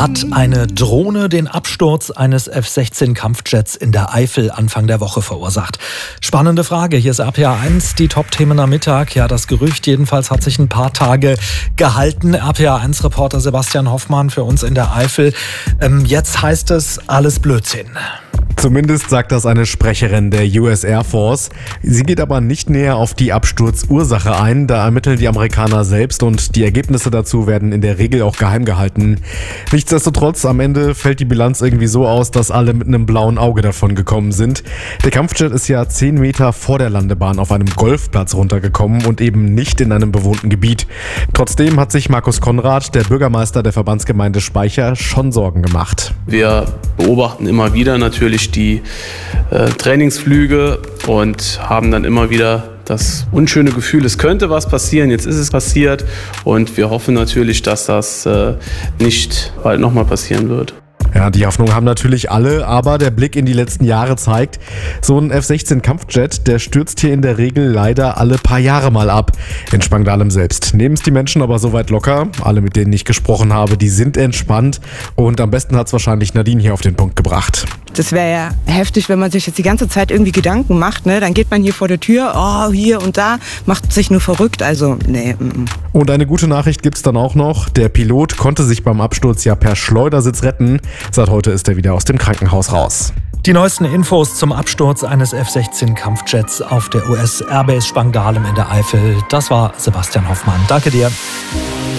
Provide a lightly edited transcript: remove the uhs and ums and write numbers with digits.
Hat eine Drohne den Absturz eines F-16-Kampfjets in der Eifel Anfang der Woche verursacht? Spannende Frage. Hier ist RPA1, die Top-Themen am Mittag. Ja, das Gerücht jedenfalls hat sich ein paar Tage gehalten. RPA1-Reporter Sebastian Hoffmann für uns in der Eifel. Jetzt heißt es alles Blödsinn. Zumindest sagt das eine Sprecherin der US Air Force. Sie geht aber nicht näher auf die Absturzursache ein. Da ermitteln die Amerikaner selbst und die Ergebnisse dazu werden in der Regel auch geheim gehalten. Nichtsdestotrotz, am Ende fällt die Bilanz irgendwie so aus, dass alle mit einem blauen Auge davon gekommen sind. Der Kampfjet ist ja 10 Meter vor der Landebahn auf einem Golfplatz runtergekommen und eben nicht in einem bewohnten Gebiet. Trotzdem hat sich Markus Konrad, der Bürgermeister der Verbandsgemeinde Speicher, schon Sorgen gemacht. Wir beobachten immer wieder natürlich die Trainingsflüge und haben dann immer wieder das unschöne Gefühl, es könnte was passieren, jetzt ist es passiert und wir hoffen natürlich, dass das nicht bald nochmal passieren wird. Ja, die Hoffnung haben natürlich alle, aber der Blick in die letzten Jahre zeigt, so ein F-16-Kampfjet, der stürzt hier in der Regel leider alle paar Jahre mal ab. In Spangdahlem selbst nehmen es die Menschen aber soweit locker. Alle, mit denen ich gesprochen habe, die sind entspannt und am besten hat es wahrscheinlich Nadine hier auf den Punkt gebracht. Das wäre ja heftig, wenn man sich jetzt die ganze Zeit irgendwie Gedanken macht, ne? Dann geht man hier vor der Tür, oh, hier und da, macht sich nur verrückt, also nee. Und eine gute Nachricht gibt's dann auch noch. Der Pilot konnte sich beim Absturz ja per Schleudersitz retten. Seit heute ist er wieder aus dem Krankenhaus raus. Die neuesten Infos zum Absturz eines F-16-Kampfjets auf der US Airbase Spangdahlem in der Eifel. Das war Sebastian Hoffmann. Danke dir.